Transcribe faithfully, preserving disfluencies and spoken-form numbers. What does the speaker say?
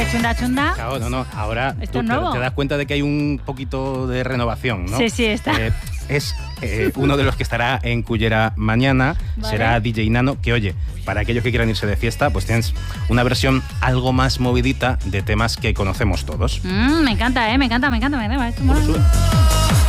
que chunda, chunda. Claro, no, no. Ahora Esto tú es te, nuevo. te das cuenta de que hay un poquito de renovación, ¿no? Sí, sí, está. Eh, es eh, uno de los que estará en Cullera mañana. Vale. Será D J Nano, que oye, para aquellos que quieran irse de fiesta, pues tienes una versión algo más movidita de temas que conocemos todos. Mm, me encanta, eh, me encanta, me encanta, me encanta. Esto mola. Sube.